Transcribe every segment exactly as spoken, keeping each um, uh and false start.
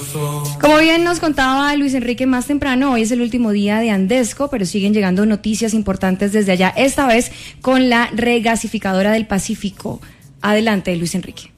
Como bien nos contaba Luis Enrique más temprano, hoy es el último día de Andesco, pero siguen llegando noticias importantes desde allá, esta vez con la regasificadora del Pacífico. Adelante, Luis Enrique.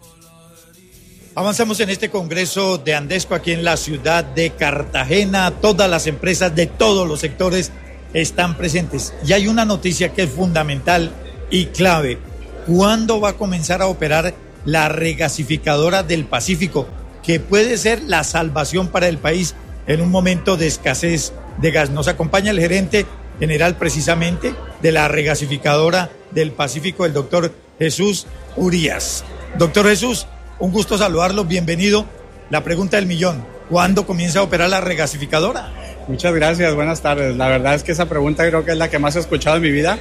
Avanzamos en este congreso de Andesco aquí en la ciudad de Cartagena. Todas las empresas de todos los sectores están presentes. Y hay una noticia que es fundamental y clave. ¿Cuándo va a comenzar a operar la regasificadora del Pacífico, que puede ser la salvación para el país en un momento de escasez de gas? Nos acompaña el gerente general precisamente de la regasificadora del Pacífico, el doctor Jesús Urías. Doctor Jesús, un gusto saludarlo, bienvenido. La pregunta del millón, ¿cuándo comienza a operar la regasificadora? Muchas gracias, buenas tardes. La verdad es que esa pregunta creo que es la que más he escuchado en mi vida.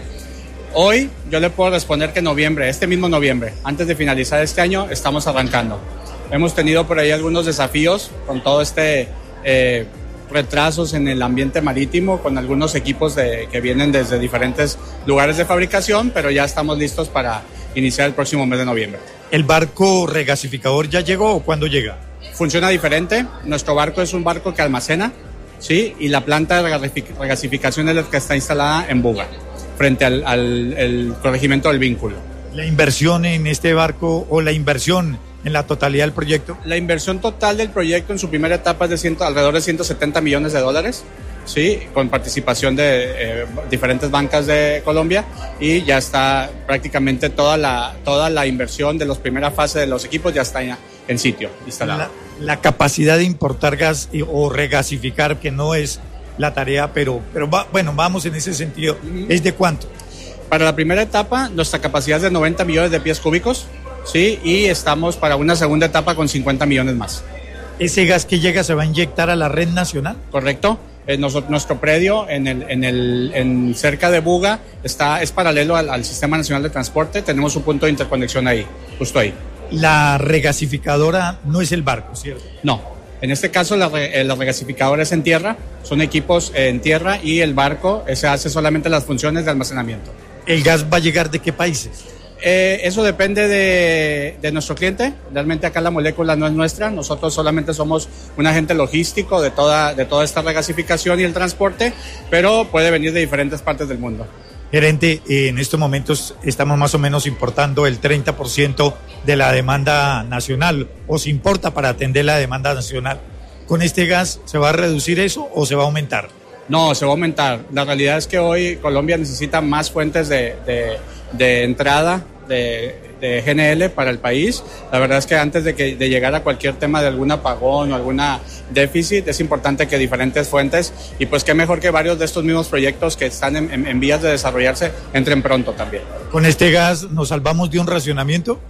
Hoy yo le puedo responder que en noviembre, este mismo noviembre, antes de finalizar este año, estamos arrancando. Hemos tenido por ahí algunos desafíos con todo este eh, retrasos en el ambiente marítimo, con algunos equipos de, que vienen desde diferentes lugares de fabricación, pero ya estamos listos para iniciar el próximo mes de noviembre. ¿El barco regasificador ya llegó o cuándo llega? Funciona diferente. Nuestro barco es un barco que almacena, ¿sí? Y la planta de regasificación es la que está instalada en Buga, frente al, al el corregimiento del vínculo. ¿La inversión en este barco o la inversión en la totalidad del proyecto? La inversión total del proyecto en su primera etapa es de ciento, alrededor de ciento setenta millones de dólares, sí, con participación de eh, diferentes bancas de Colombia, y ya está prácticamente toda la, toda la inversión de la primera fase de los equipos ya está en, en sitio, instalada. La, la capacidad de importar gas y, o regasificar, que no es la tarea, pero, pero va, bueno, vamos en ese sentido, ¿es de cuánto? Para la primera etapa, nuestra capacidad es de noventa millones de pies cúbicos, sí, y estamos para una segunda etapa con cincuenta millones más. ¿Ese gas que llega se va a inyectar a la red nacional? Correcto. Eh, nosotros, nuestro predio en el, en el, en cerca de Buga está, es paralelo al, al Sistema Nacional de Transporte. Tenemos un punto de interconexión ahí, justo ahí. La regasificadora no es el barco, ¿cierto? No. En este caso, la, re, la regasificadora es en tierra. Son equipos en tierra y el barco se hace solamente las funciones de almacenamiento. ¿El gas va a llegar de qué países? Eh, eso depende de, de nuestro cliente. Realmente acá la molécula no es nuestra. Nosotros solamente somos un agente logístico de toda, de toda esta regasificación y el transporte, pero puede venir de diferentes partes del mundo. Gerente, en estos momentos estamos más o menos importando el treinta por ciento de la demanda nacional, o se importa para atender la demanda nacional. ¿Con este gas se va a reducir eso o se va a aumentar? No, se va a aumentar. La realidad es que hoy Colombia necesita más fuentes de, de, de entrada de, de G N L para el país. La verdad es que antes de, que, de llegar a cualquier tema de algún apagón o alguna déficit, es importante que diferentes fuentes, y pues qué mejor que varios de estos mismos proyectos que están en, en, en vías de desarrollarse, entren pronto también. ¿Con este gas nos salvamos de un racionamiento?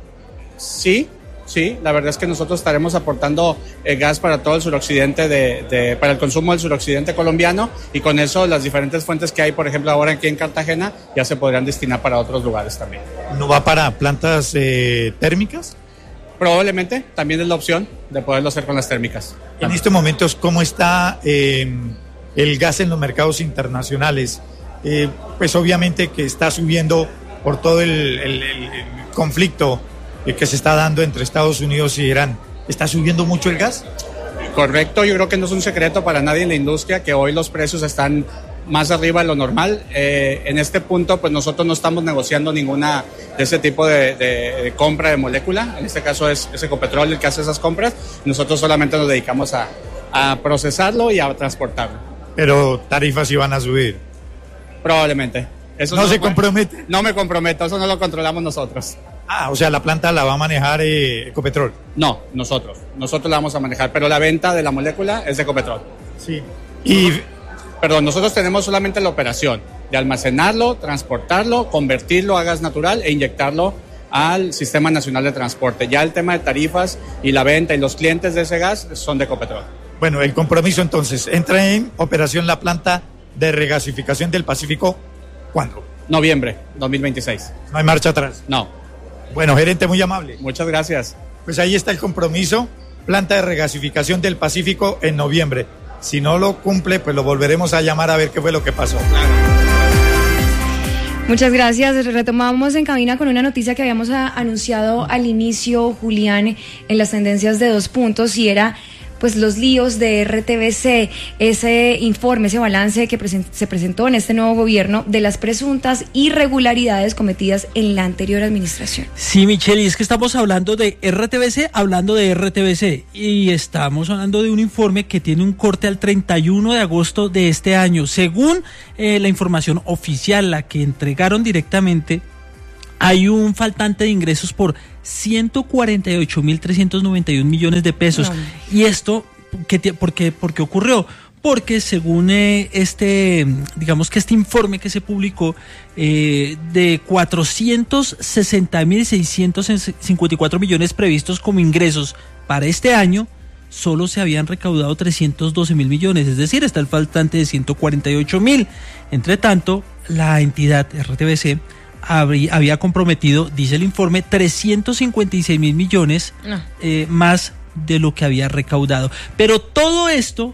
Sí. Sí, la verdad es que nosotros estaremos aportando eh, gas para todo el suroccidente, de, de, para el consumo del suroccidente colombiano, y con eso las diferentes fuentes que hay, por ejemplo, ahora aquí en Cartagena, ya se podrán destinar para otros lugares también. ¿No va para plantas eh, térmicas? Probablemente, también es la opción de poderlo hacer con las térmicas. En también. estos momentos, ¿cómo está eh, el gas en los mercados internacionales? Eh, pues obviamente que está subiendo por todo el, el, el conflicto que se está dando entre Estados Unidos y Irán. ¿Está subiendo mucho el gas? Correcto, yo creo que no es un secreto para nadie en la industria que hoy los precios están más arriba de lo normal. Eh, en este punto, pues nosotros no estamos negociando ninguna de ese tipo de, de, de compra de molécula. En este caso es, es Ecopetrol el que hace esas compras. Nosotros solamente nos dedicamos a, a procesarlo y a transportarlo. Pero tarifas iban a subir. Probablemente. Eso ¿No, no se puede, compromete? No me comprometo, eso no lo controlamos nosotros. Ah, o sea, la planta la va a manejar eh, Ecopetrol. No, nosotros. Nosotros la vamos a manejar, pero la venta de la molécula es de Ecopetrol. Sí. Y... Perdón, nosotros tenemos solamente la operación de almacenarlo, transportarlo, convertirlo a gas natural e inyectarlo al Sistema Nacional de Transporte. Ya el tema de tarifas y la venta y los clientes de ese gas son de Ecopetrol. Bueno, el compromiso entonces, entra en operación la planta de regasificación del Pacífico, ¿cuándo? Noviembre dos mil veintiséis. No hay marcha atrás. No. Bueno, gerente, muy amable. Muchas gracias. Pues ahí está el compromiso, planta de regasificación del Pacífico en noviembre. Si no lo cumple, pues lo volveremos a llamar a ver qué fue lo que pasó. Muchas gracias. Retomamos en cabina con una noticia que habíamos a, anunciado al inicio, Julián, en las tendencias de dos puntos, y era pues los líos de R T V C, ese informe, ese balance que presen- se presentó en este nuevo gobierno de las presuntas irregularidades cometidas en la anterior administración. Sí, Michelle, y es que estamos hablando de R T V C, hablando de R T V C, y estamos hablando de un informe que tiene un corte al treinta y uno de agosto de este año. Según eh, la información oficial, la que entregaron directamente, hay un faltante de ingresos por ciento cuarenta y ocho mil trescientos noventa y un millones de pesos. No. Y esto, ¿qué, por, qué, ¿por qué ocurrió? Porque según eh, este, digamos que este informe que se publicó, eh, de cuatrocientos sesenta mil seiscientos cincuenta y cuatro millones previstos como ingresos para este año, solo se habían recaudado trescientos doce mil millones, es decir, está el faltante de ciento cuarenta y ocho mil. Entre tanto, la entidad R T V C habría, había comprometido, dice el informe, trescientos cincuenta y seis mil millones no. eh, más de lo que había recaudado. Pero todo esto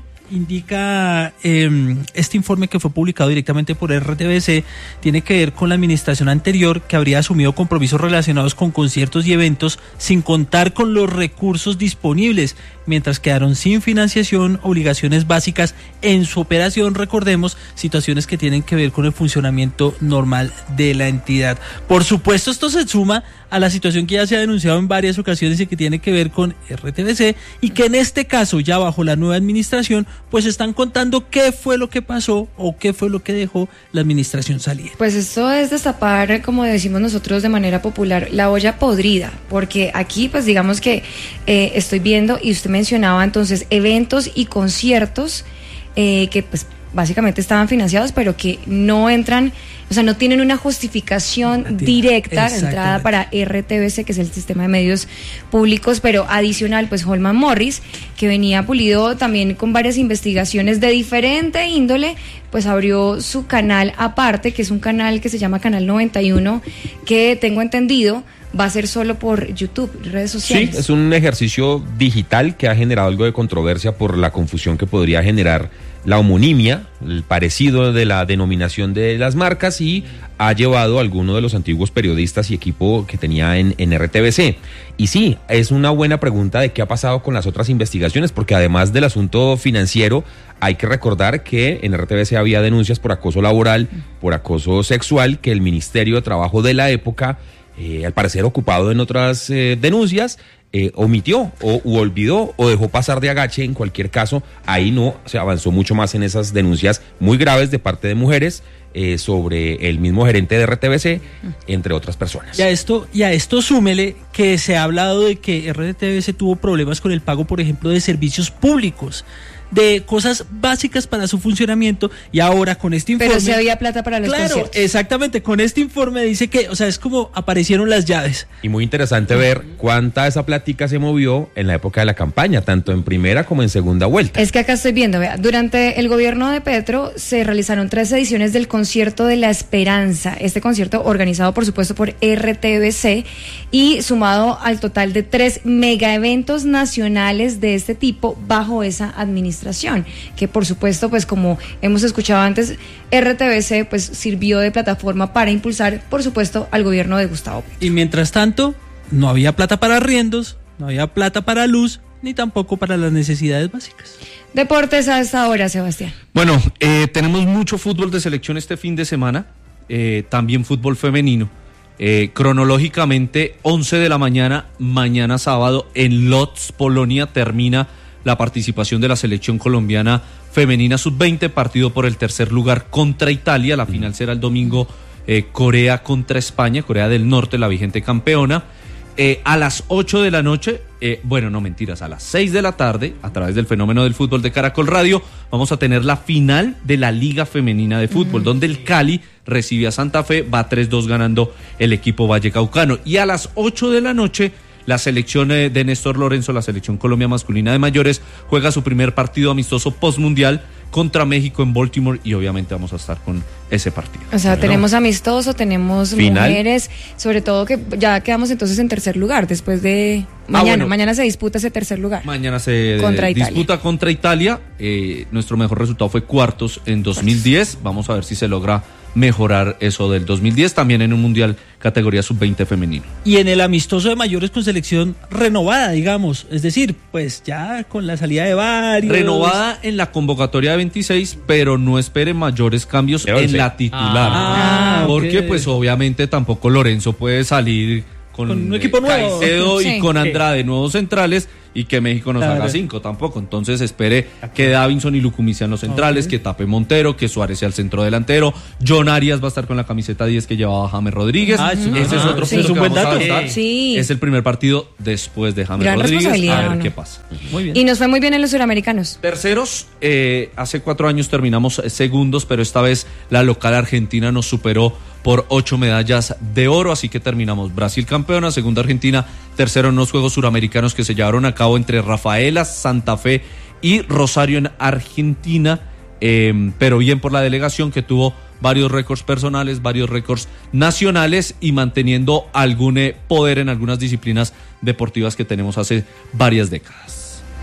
indica eh, este informe que fue publicado directamente por R T V C, tiene que ver con la administración anterior, que habría asumido compromisos relacionados con conciertos y eventos sin contar con los recursos disponibles, mientras quedaron sin financiación, obligaciones básicas en su operación, recordemos, situaciones que tienen que ver con el funcionamiento normal de la entidad. Por supuesto, esto se suma a la situación que ya se ha denunciado en varias ocasiones y que tiene que ver con R T V C, y que en este caso, ya bajo la nueva administración, pues están contando qué fue lo que pasó o qué fue lo que dejó la administración salir. Pues esto es destapar, como decimos nosotros de manera popular, la olla podrida, porque aquí pues digamos que eh, estoy viendo, y usted mencionaba entonces eventos y conciertos eh, que pues básicamente estaban financiados, pero que no entran, o sea, no tienen una justificación directa de entrada para R T V C, que es el sistema de medios públicos, pero adicional, pues Holman Morris, que venía pulido también con varias investigaciones de diferente índole, pues abrió su canal aparte, que es un canal que se llama Canal noventa y uno, que tengo entendido va a ser solo por YouTube, redes sociales. Sí, es un ejercicio digital que ha generado algo de controversia por la confusión que podría generar la homonimia, el parecido de la denominación de las marcas, y ha llevado a algunos de los antiguos periodistas y equipo que tenía en, en R T V C. Y sí, es una buena pregunta de qué ha pasado con las otras investigaciones, porque además del asunto financiero, hay que recordar que en R T V C había denuncias por acoso laboral, por acoso sexual, que el Ministerio de Trabajo de la época, eh, al parecer ocupado en otras eh, denuncias, Eh, omitió o u olvidó o dejó pasar de agache. En cualquier caso, ahí no se avanzó mucho más en esas denuncias muy graves de parte de mujeres eh, sobre el mismo gerente de R T V C, entre otras personas. Y a esto, y a esto súmele que se ha hablado de que R T V C tuvo problemas con el pago, por ejemplo, de servicios públicos, de cosas básicas para su funcionamiento, y ahora con este informe... Pero si había plata para los claro, conciertos. Exactamente, con este informe dice que, o sea, es como aparecieron las llaves. Y muy interesante ver cuánta esa plática se movió en la época de la campaña, tanto en primera como en segunda vuelta. Es que acá estoy viendo, vea, durante el gobierno de Petro se realizaron tres ediciones del Concierto de la Esperanza, este concierto organizado por supuesto por R T V C, y sumado al total de tres mega eventos nacionales de este tipo bajo esa administración, que por supuesto, pues como hemos escuchado antes, R T V C pues sirvió de plataforma para impulsar, por supuesto, al gobierno de Gustavo Petro. Y mientras tanto, no había plata para arriendos, no había plata para luz, ni tampoco para las necesidades básicas. Deportes a esta hora, Sebastián. Bueno, eh, tenemos mucho fútbol de selección este fin de semana, eh, también fútbol femenino. Eh, cronológicamente, once de la mañana, mañana sábado, en Lodz, Polonia, termina la participación de la selección colombiana femenina sub veinte, partido por el tercer lugar contra Italia. La final será el domingo, eh, Corea contra España, Corea del Norte, la vigente campeona. Eh, a las ocho de la noche, eh, bueno, no mentiras, a las seis de la tarde, a través del Fenómeno del Fútbol de Caracol Radio, vamos a tener la final de la Liga Femenina de Fútbol, mm. donde el Cali recibe a Santa Fe, va tres dos ganando el equipo vallecaucano. Y a las ocho de la noche, la selección de Néstor Lorenzo, la selección Colombia masculina de mayores, juega su primer partido amistoso postmundial contra México en Baltimore, y obviamente vamos a estar con ese partido. O sea, bueno, tenemos amistoso, tenemos final. Mujeres, sobre todo que ya quedamos entonces en tercer lugar después de mañana. Ah, bueno, mañana se disputa ese tercer lugar. Mañana se contra disputa contra Italia. Eh, nuestro mejor resultado fue cuartos en dos mil diez. Vamos a ver si se logra mejorar eso del dos mil diez, también en un mundial categoría sub veinte femenino. Y en el amistoso de mayores con selección renovada, digamos, es decir, pues ya con la salida de varios. Renovada en la convocatoria de veintiséis, pero no espere mayores cambios en sí. la titular. Ah, porque okay. pues obviamente tampoco Lorenzo puede salir con, con un equipo nuevo. Caicedo sí. y con Andrade, nuevos centrales, y que México nos claro. haga cinco tampoco. Entonces espere que Davinson y Lucumí sean los centrales, okay. que tape Montero, que Suárez sea el centro delantero. John Arias va a estar con la camiseta diez que llevaba James Rodríguez. Ah, sí. Ese ah, es otro sí. punto es un que buen vamos dato. a adoptar. Sí. Es el primer partido después de James Gran Rodríguez. A ver ¿no? qué pasa. Muy bien. Y nos fue muy bien en los suramericanos. Terceros, eh, hace cuatro años terminamos segundos, pero esta vez la local argentina nos superó por ocho medallas de oro, así que terminamos Brasil campeona, segunda Argentina, tercero en los Juegos Suramericanos que se llevaron a cabo entre Rafaela, Santa Fe y Rosario en Argentina, eh, pero bien por la delegación que tuvo varios récords personales, varios récords nacionales y manteniendo algún eh, poder en algunas disciplinas deportivas que tenemos hace varias décadas.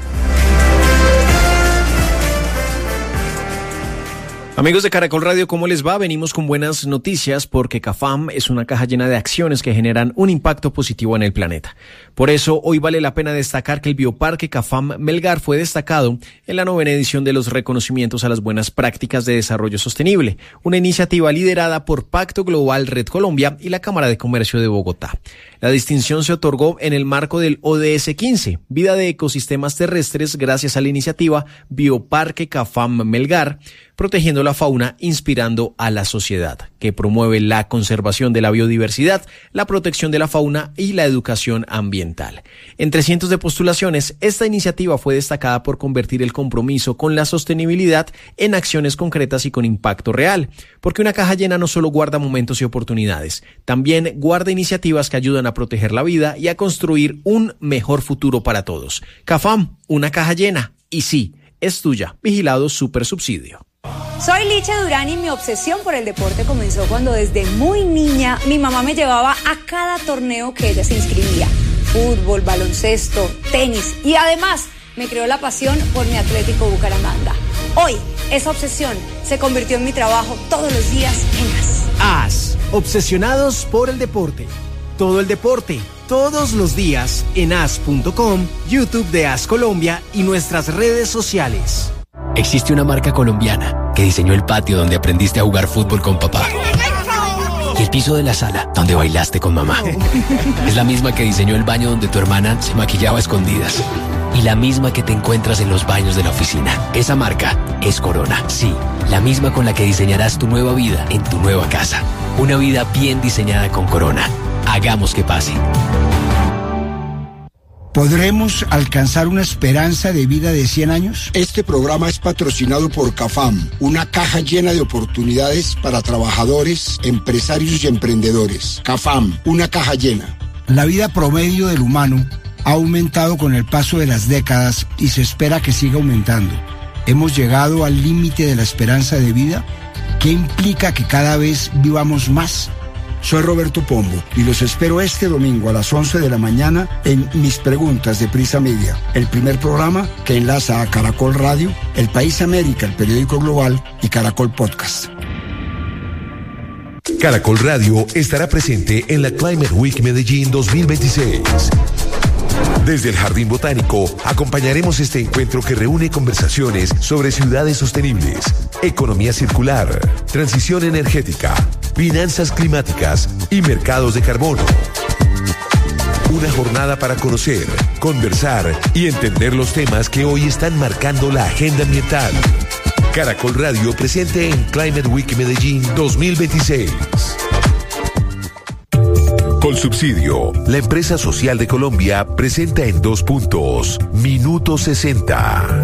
Amigos de Caracol Radio, ¿cómo les va? Venimos con buenas noticias porque CAFAM es una caja llena de acciones que generan un impacto positivo en el planeta. Por eso, hoy vale la pena destacar que el Bioparque CAFAM Melgar fue destacado en la novena edición de los reconocimientos a las buenas prácticas de desarrollo sostenible, una iniciativa liderada por Pacto Global Red Colombia y la Cámara de Comercio de Bogotá. La distinción se otorgó en el marco del O D S quince, Vida de Ecosistemas Terrestres, gracias a la iniciativa Bioparque CAFAM Melgar, protegiendo la fauna, inspirando a la sociedad, que promueve la conservación de la biodiversidad, la protección de la fauna y la educación ambiental. Entre cientos de postulaciones, esta iniciativa fue destacada por convertir el compromiso con la sostenibilidad en acciones concretas y con impacto real, porque una caja llena no solo guarda momentos y oportunidades, también guarda iniciativas que ayudan a proteger la vida y a construir un mejor futuro para todos. CAFAM, una caja llena, y sí, es tuya. Vigilado Supersubsidio. Soy Licha Durán y mi obsesión por el deporte comenzó cuando desde muy niña mi mamá me llevaba a cada torneo que ella se inscribía. Fútbol, baloncesto, tenis y además me creó la pasión por mi Atlético Bucaramanga. Hoy esa obsesión se convirtió en mi trabajo todos los días en A S. A S, obsesionados por el deporte. Todo el deporte, todos los días en A S punto com, YouTube de A S Colombia y nuestras redes sociales. Existe una marca colombiana que diseñó el patio donde aprendiste a jugar fútbol con papá y el piso de la sala donde bailaste con mamá. Es la misma que diseñó el baño donde tu hermana se maquillaba a escondidas y la misma que te encuentras en los baños de la oficina. Esa marca es Corona. Sí, la misma con la que diseñarás tu nueva vida en tu nueva casa. Una vida bien diseñada con Corona. Hagamos que pase. ¿Podremos alcanzar una esperanza de vida de cien años? Este programa es patrocinado por CAFAM, una caja llena de oportunidades para trabajadores, empresarios y emprendedores. CAFAM, una caja llena. La vida promedio del humano ha aumentado con el paso de las décadas y se espera que siga aumentando. ¿Hemos llegado al límite de la esperanza de vida? ¿Qué implica que cada vez vivamos más? Soy Roberto Pombo y los espero este domingo a las once de la mañana en Mis Preguntas de Prisa Media, el primer programa que enlaza a Caracol Radio, El País América, el periódico global y Caracol Podcast. Caracol Radio estará presente en la Climate Week Medellín dos mil veintiséis. Desde el Jardín Botánico acompañaremos este encuentro que reúne conversaciones sobre ciudades sostenibles, economía circular, transición energética, finanzas climáticas y mercados de carbono. Una jornada para conocer, conversar y entender los temas que hoy están marcando la agenda ambiental. Caracol Radio presente en Climate Week Medellín dos mil veintiséis. Colsubsidio, la empresa social de Colombia, presenta en dos puntos, Minuto sesenta.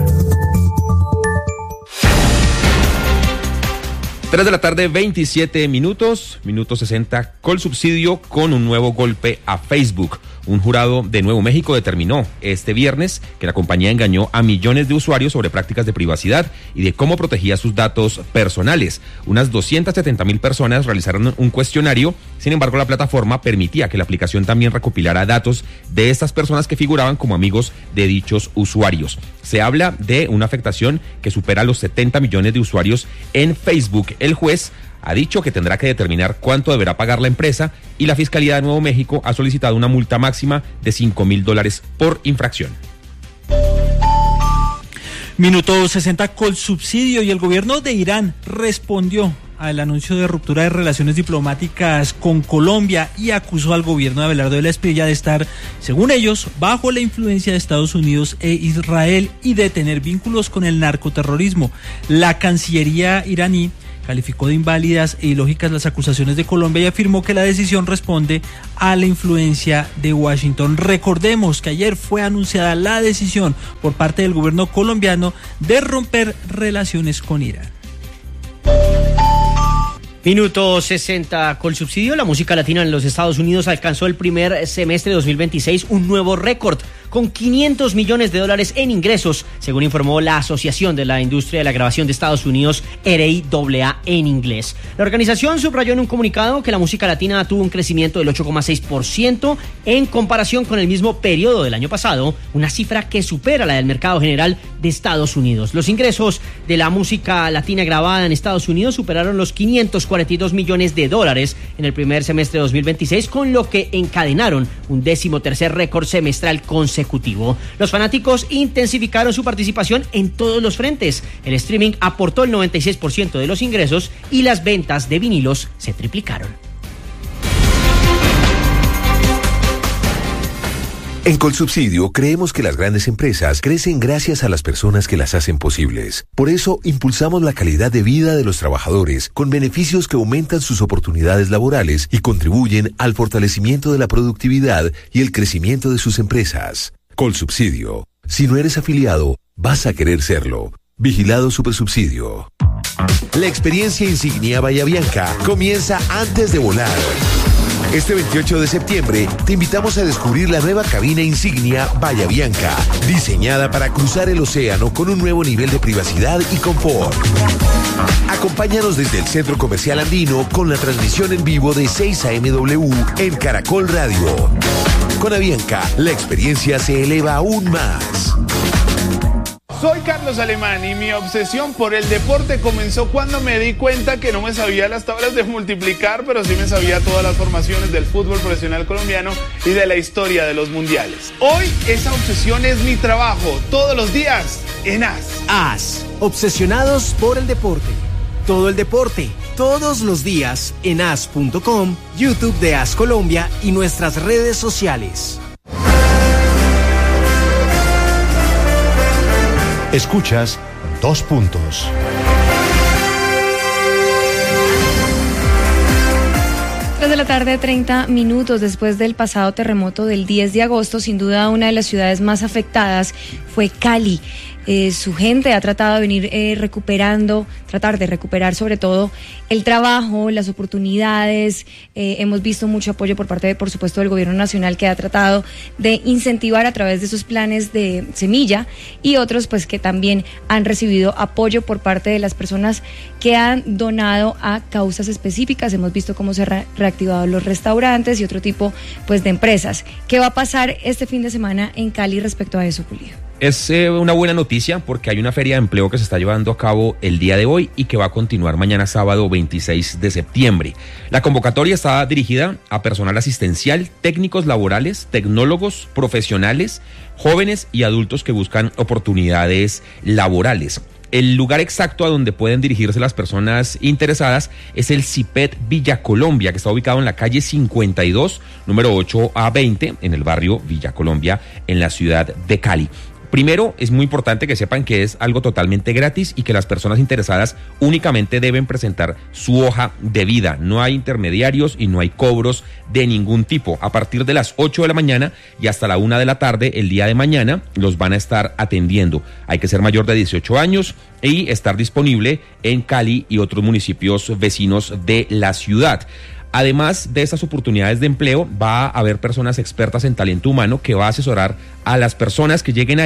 tres de la tarde, veintisiete minutos, Minuto sesenta, Colsubsidio con un nuevo golpe a Facebook. Un jurado de Nuevo México determinó este viernes que la compañía engañó a millones de usuarios sobre prácticas de privacidad y de cómo protegía sus datos personales. Unas doscientas setenta mil personas realizaron un cuestionario, sin embargo la plataforma permitía que la aplicación también recopilara datos de estas personas que figuraban como amigos de dichos usuarios. Se habla de una afectación que supera los setenta millones de usuarios en Facebook. El juez ha dicho que tendrá que determinar cuánto deberá pagar la empresa y la Fiscalía de Nuevo México ha solicitado una multa máxima de cinco mil dólares por infracción. Minuto sesenta, Colsubsidio, y el gobierno de Irán respondió al anuncio de ruptura de relaciones diplomáticas con Colombia y acusó al gobierno de Abelardo de la Espriella de estar, según ellos, bajo la influencia de Estados Unidos e Israel y de tener vínculos con el narcoterrorismo. La Cancillería iraní calificó de inválidas e ilógicas las acusaciones de Colombia y afirmó que la decisión responde a la influencia de Washington. Recordemos que ayer fue anunciada la decisión por parte del gobierno colombiano de romper relaciones con Irán. Minuto sesenta, Colsubsidio. La música latina en los Estados Unidos alcanzó el primer semestre de dos mil veintiséis un nuevo récord, con quinientos millones de dólares en ingresos, según informó la Asociación de la Industria de la Grabación de Estados Unidos, R I A A en inglés. La organización subrayó en un comunicado que la música latina tuvo un crecimiento del ocho coma seis por ciento en comparación con el mismo periodo del año pasado, una cifra que supera la del mercado general de Estados Unidos. Los ingresos de la música latina grabada en Estados Unidos superaron los quinientos cuarenta y dos millones de dólares en el primer semestre de dos mil veintiséis, con lo que encadenaron un décimo tercer récord semestral consecutivo. Los fanáticos intensificaron su participación en todos los frentes. El streaming aportó el noventa y seis por ciento de los ingresos y las ventas de vinilos se triplicaron. En Colsubsidio creemos que las grandes empresas crecen gracias a las personas que las hacen posibles. Por eso impulsamos la calidad de vida de los trabajadores con beneficios que aumentan sus oportunidades laborales y contribuyen al fortalecimiento de la productividad y el crecimiento de sus empresas. Colsubsidio. Si no eres afiliado, vas a querer serlo. Vigilado Supersubsidio. La experiencia Insignia Bahía Bianca comienza antes de volar. Este veintiocho de septiembre te invitamos a descubrir la nueva cabina Insignia Bahía Bianca, diseñada para cruzar el océano con un nuevo nivel de privacidad y confort. Acompáñanos desde el Centro Comercial Andino con la transmisión en vivo de seis a eme doble u en Caracol Radio. Con Avianca, la experiencia se eleva aún más. Soy Carlos Alemán y mi obsesión por el deporte comenzó cuando me di cuenta que no me sabía las tablas de multiplicar, pero sí me sabía todas las formaciones del fútbol profesional colombiano y de la historia de los mundiales. Hoy esa obsesión es mi trabajo, todos los días en A S. A S, obsesionados por el deporte. Todo el deporte, todos los días en A S punto com, YouTube de A S Colombia y nuestras redes sociales. Escuchas Dos Puntos. Tres de la tarde, treinta minutos después del pasado terremoto del diez de agosto, sin duda una de las ciudades más afectadas fue Cali. Eh, su gente ha tratado de venir eh, recuperando, tratar de recuperar sobre todo el trabajo, las oportunidades. Eh, hemos visto mucho apoyo por parte, de, por supuesto, del gobierno nacional, que ha tratado de incentivar a través de sus planes de semilla, y otros pues que también han recibido apoyo por parte de las personas que han donado a causas específicas. Hemos visto cómo se han re- reactivado los restaurantes y otro tipo pues de empresas. ¿Qué va a pasar este fin de semana en Cali respecto a eso, Julio? Es eh, una buena noticia porque hay una feria de empleo que se está llevando a cabo el día de hoy y que va a continuar mañana sábado veintiséis de septiembre. La convocatoria está dirigida a personal asistencial, técnicos laborales, tecnólogos, profesionales, jóvenes y adultos que buscan oportunidades laborales. El lugar exacto a donde pueden dirigirse las personas interesadas es el CIPET Villa Colombia, que está ubicado en la calle cincuenta y dos, número ocho a veinte, en el barrio Villa Colombia, en la ciudad de Cali. Primero, es muy importante que sepan que es algo totalmente gratis y que las personas interesadas únicamente deben presentar su hoja de vida. No hay intermediarios y no hay cobros de ningún tipo. A partir de las ocho de la mañana y hasta la una de la tarde el día de mañana los van a estar atendiendo. Hay que ser mayor de dieciocho años y estar disponible en Cali y otros municipios vecinos de la ciudad. Además de estas oportunidades de empleo, va a haber personas expertas en talento humano que va a asesorar a las personas que lleguen ahí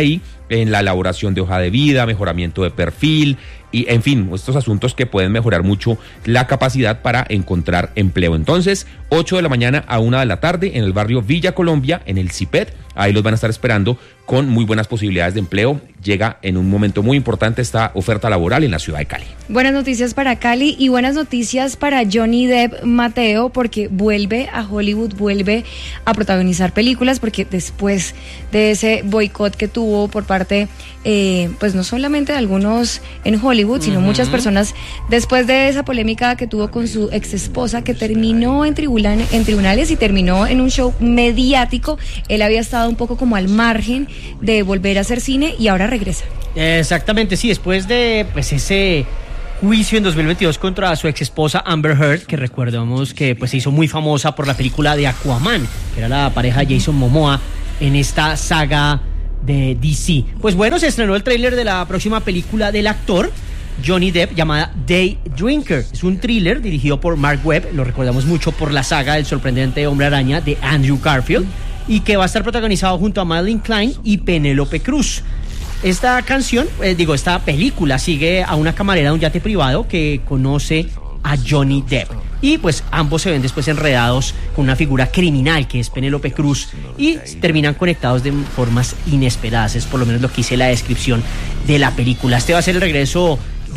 en la elaboración de hoja de vida, mejoramiento de perfil y, en fin, estos asuntos que pueden mejorar mucho la capacidad para encontrar empleo. Entonces, ocho de la mañana a una de la tarde en el barrio Villa Colombia, en el CIPET, ahí los van a estar esperando con muy buenas posibilidades de empleo. Llega en un momento muy importante esta oferta laboral en la ciudad de Cali. Buenas noticias para Cali y buenas noticias para Johnny Depp, Mateo, porque vuelve a Hollywood, vuelve a protagonizar películas, porque después de ese boicot que tuvo por parte, eh, pues no solamente de algunos en Hollywood, sino uh-huh. muchas personas, después de esa polémica que tuvo con su ex esposa, que terminó en, tribunal, en tribunales y terminó en un show mediático, él había estado un poco como al margen de volver a hacer cine y ahora regresa. Exactamente, sí, después de pues ese juicio en dos mil veintidós contra su ex esposa Amber Heard, que recordamos que pues se hizo muy famosa por la película de Aquaman, que era la pareja de Jason Momoa en esta saga de D C. Pues bueno, se estrenó el tráiler de la próxima película del actor Johnny Depp, llamada Day Drinker. Es un thriller dirigido por Mark Webb, lo recordamos mucho por la saga del sorprendente Hombre Araña de Andrew Garfield, y que va a estar protagonizado junto a Madeline Klein y Penélope Cruz. Esta canción, eh, digo, esta película sigue a una camarera de un yate privado que conoce a Johnny Depp. Y pues ambos se ven después enredados con una figura criminal que es Penélope Cruz y terminan conectados de formas inesperadas. Es por lo menos lo que dice la descripción de la película. Este va a ser el regreso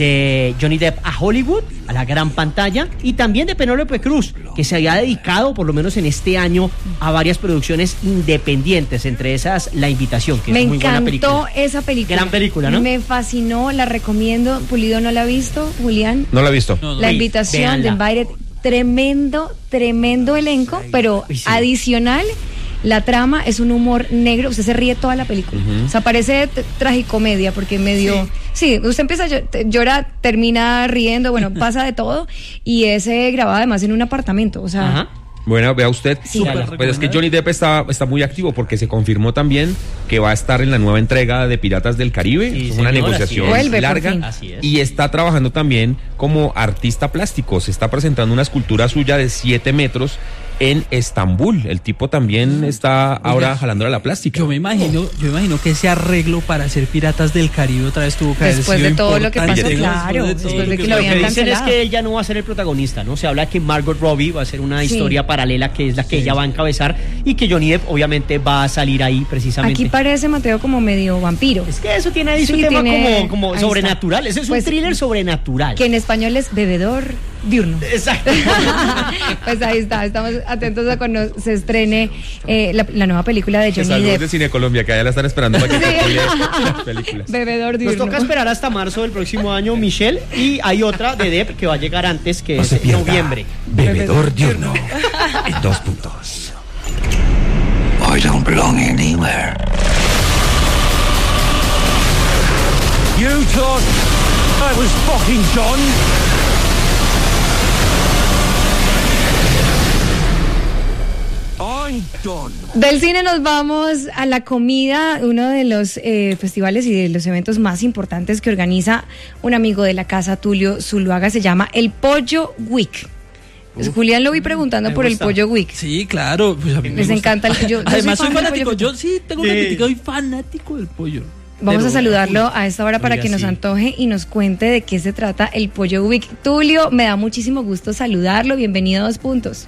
de Johnny Depp a Hollywood, a la gran pantalla, y también de Penélope Cruz, que se había dedicado, por lo menos en este año, a varias producciones independientes, entre esas La Invitación, que Me es muy buena película. Me encantó esa película. Gran película, ¿no? Me fascinó, la recomiendo. Pulido no la ha visto, Julián. No la he visto. La Invitación de Invited, tremendo, tremendo elenco, pero sí. Adicional, la trama es un humor negro, usted se ríe toda la película. Uh-huh. O sea, parece t- tragicomedia, porque medio... Sí. sí, usted empieza a llorar, termina riendo, bueno, pasa de todo, y es eh, grabado además en un apartamento, o sea... Ajá. Bueno, vea usted, sí, pues es que Johnny Depp está, está muy activo porque se confirmó también que va a estar en la nueva entrega de Piratas del Caribe, sí, es una señora, negociación Vuelve, larga, y está trabajando también como artista plástico. Se está presentando una escultura suya de siete metros en Estambul. El tipo también está ahora Oiga, jalando a la plástica. Yo me imagino, yo me imagino que ese arreglo para hacer Piratas del Caribe otra vez tuvo que haber después sido de todo lo que pasó, después claro, de después de que lo, lo habían habían cancelado. Lo que dicen es que ella no va a ser el protagonista, ¿no? Se habla que Margot Robbie va a ser una sí. historia paralela que es la que sí. ella va a encabezar, y que Johnny Depp obviamente va a salir ahí precisamente. Aquí parece Mateo como medio vampiro. Es que eso tiene ahí sí, su tema tiene, como, como sobrenatural. Ese es pues, un thriller sobrenatural. Que en español es bebedor diurno. Exacto. Pues ahí está, estamos atentos a cuando se estrene eh, la, la nueva película de Johnny Depp. de Cine Colombia, que allá la están esperando para que sí. las películas. Bebedor diurno. Nos toca esperar hasta marzo del próximo año, Michelle, y hay otra de Depp que va a llegar antes, que no es en noviembre. Bebedor diurno. En dos puntos. I don't belong anywhere. You thought I was fucking John? Del cine nos vamos a la comida, uno de los eh, festivales y de los eventos más importantes que organiza un amigo de la casa, Tulio Zuluaga, se llama el Pollo Week. Pues Julián lo vi preguntando por el Pollo Week. Sí, claro. Pues a mí me Les gusta. encanta el yo, yo Además soy, soy fanático, yo sí tengo una crítica, soy fanático del pollo. Vamos Pero, a saludarlo a esta hora para oiga, que nos sí. antoje y nos cuente de qué se trata el Pollo Week. Tulio, me da muchísimo gusto saludarlo, bienvenido a Dos Puntos.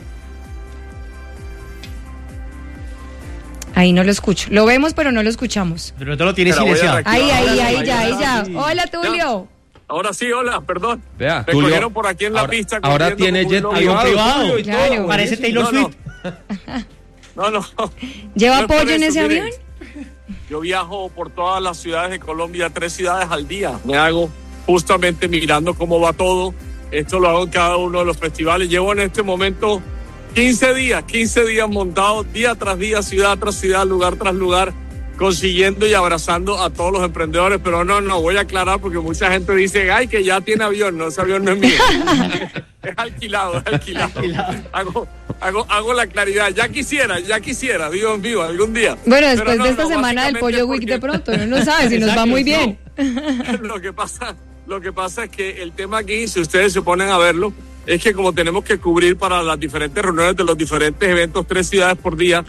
Ahí no lo escucho. Lo vemos, pero no lo escuchamos. Pero no te lo tienes silenciado. Ahí, ahí, ahí, ya, ahí ya. Hola, Tulio. Ahora sí, hola, perdón. Vea, Me Tulio, cogieron por aquí en la ahora, pista. Ahora tiene jet privado. privado. Claro. Parece Taylor no, Swift. No, no. no. ¿Lleva no pollo en eso, ese miren, avión? Yo viajo por todas las ciudades de Colombia, tres ciudades al día. Me hago justamente mirando cómo va todo. Esto lo hago en cada uno de los festivales. Llevo en este momento quince días, quince días montados, día tras día, ciudad tras ciudad, lugar tras lugar, consiguiendo y abrazando a todos los emprendedores. Pero no, no, voy a aclarar porque mucha gente dice, ay, que ya tiene avión. No, ese avión no es mío. Es alquilado, es alquilado. Hago, hago, hago la claridad. Ya quisiera, ya quisiera, digo en vivo, algún día. Bueno, después no, de esta no, semana del Pollo Week de pronto, uno no sabe si nos va muy bien. No. Lo que pasa, lo que pasa es que el tema aquí, si ustedes se ponen a verlo, es que como tenemos que cubrir para las diferentes reuniones de los diferentes eventos, tres ciudades por día,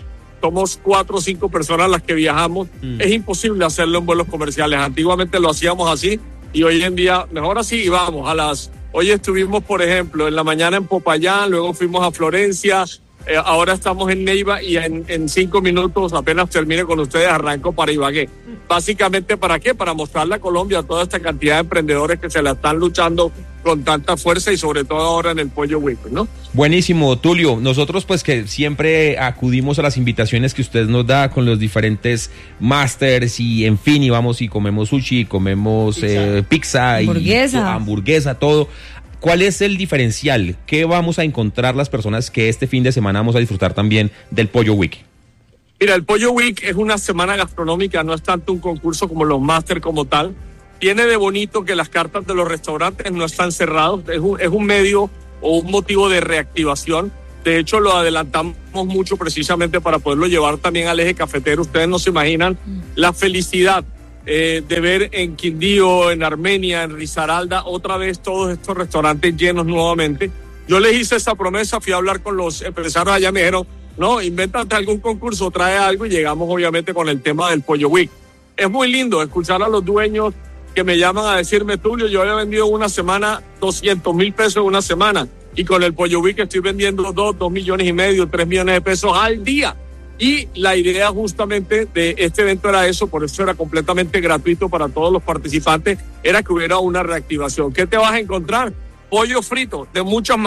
somos cuatro o cinco personas las que viajamos, mm. es imposible hacerlo en vuelos comerciales. Antiguamente lo hacíamos así y hoy en día, mejor así, y vamos a las... Hoy estuvimos, por ejemplo, en la mañana en Popayán, luego fuimos a Florencia, eh, ahora estamos en Neiva y en, en cinco minutos, apenas termine con ustedes, arranco para Ibagué. Básicamente, ¿para qué? Para mostrarle a Colombia toda esta cantidad de emprendedores que se la están luchando con tanta fuerza y sobre todo ahora en el Pollo Week, ¿no? Buenísimo, Tulio. Nosotros pues que siempre acudimos a las invitaciones que usted nos da con los diferentes masters y en fin, y vamos y comemos sushi, y comemos pizza, eh, pizza hamburguesa. y hamburguesa, todo. ¿Cuál es el diferencial? ¿Qué vamos a encontrar las personas que este fin de semana vamos a disfrutar también del Pollo Week? Mira, el Pollo Week es una semana gastronómica, no es tanto un concurso como los máster como tal. Tiene de bonito que las cartas de los restaurantes no están cerrados, es un, es un medio o un motivo de reactivación. De hecho, lo adelantamos mucho precisamente para poderlo llevar también al eje cafetero. Ustedes no se imaginan la felicidad eh, de ver en Quindío, en Armenia, en Risaralda, otra vez todos estos restaurantes llenos nuevamente. Yo les hice esa promesa, fui a hablar con los empresarios allá, me dijeron, no, invéntate algún concurso, trae algo, y llegamos obviamente con el tema del Pollo Week. Es muy lindo escuchar a los dueños que me llaman a decirme, Tulio, yo había vendido una semana doscientos mil pesos en una semana y con el Pollo Week estoy vendiendo dos, dos millones y medio, tres millones de pesos al día. Y la idea justamente de este evento era eso, por eso era completamente gratuito para todos los participantes, era que hubiera una reactivación. ¿Qué te vas a encontrar? Pollo frito de muchas maneras.